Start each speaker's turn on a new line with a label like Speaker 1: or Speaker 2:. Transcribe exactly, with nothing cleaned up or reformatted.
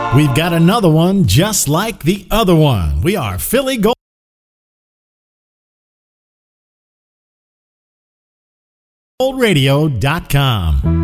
Speaker 1: We've got another one just like the other one. We are Philly Gold Radio dot com.